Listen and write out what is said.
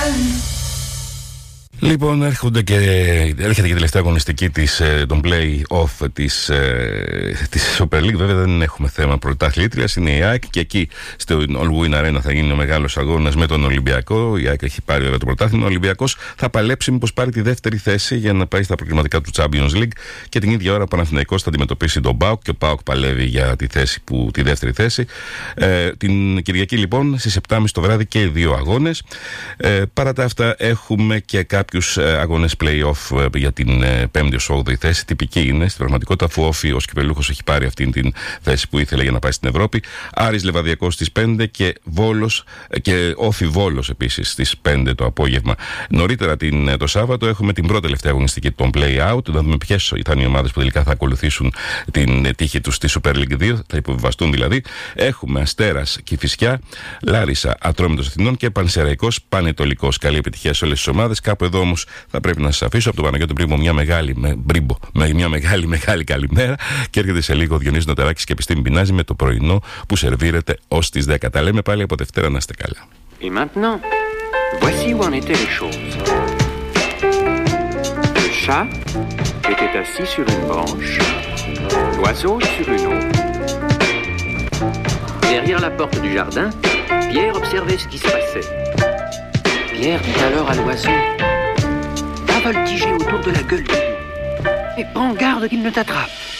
Λοιπόν, έρχεται και η τελευταία αγωνιστική των play-off της Super League. Βέβαια δεν έχουμε θέμα πρωταθλήτριας, είναι η ΑΕΚ και εκεί στο All Win Arena θα γίνει ο μεγάλος αγώνας με τον Ολυμπιακό. Η ΑΕΚ έχει πάρει βέβαια το πρωτάθλημα. Ο Ολυμπιακός θα παλέψει μήπως πάρει τη δεύτερη θέση για να πάει στα προκριματικά του Champions League και την ίδια ώρα ο Παναθηναϊκός θα αντιμετωπίσει τον ΠΑΟΚ και ο ΠΑΟΚ παλεύει για τη δεύτερη θέση. Την Κυριακή λοιπόν στις 7.30 το βράδυ και οι δύο αγώνες. Παρά τα αυτά έχουμε και κάποιους αγώνες play-off για την 5η-8η θέση. Τυπική είναι στην πραγματικότητα, αφού Όφη ως κυπελούχος έχει πάρει αυτήν την θέση που ήθελε για να πάει στην Ευρώπη. Άρης Λεβαδιακός στις 5 και Βόλος και Όφη Βόλος επίσης στις 5 το απόγευμα. Νωρίτερα το Σάββατο έχουμε την πρώτη τελευταία αγωνιστική των play-out. Να δούμε ποιες ήταν οι ομάδες που τελικά θα ακολουθήσουν την τύχη τους στη Super League 2, θα υποβιβαστούν δηλαδή. Έχουμε Αστέρας Κηφισιά, Λάρισα Ατρόμητος Αθηνών και Πανσεραϊκός Πανετολικός. Καλή επιτυχία σε όλες τις ομάδες. Κάπου εδώ όμως θα πρέπει να σας αφήσω από τον Παναγιώτη Μπρίμπο μια μεγάλη καλημέρα και έρχεται σε λίγο ο Διονύσης Νοταράκης και Επιστήμη Πινάζη με το πρωινό που σερβίρεται ως τις 10. Τα λέμε πάλι από Δευτέρα, να είστε καλά. Et maintenant, voici où en étaient les choses. Le chat était assis sur une branche, l'oiseau sur une autre. Derrière la porte du jardin, Pierre observait ce qui se passait. Pierre dit alors à l'oiseau: va voltiger autour de la gueule du loup, et prends garde qu'il ne t'attrape.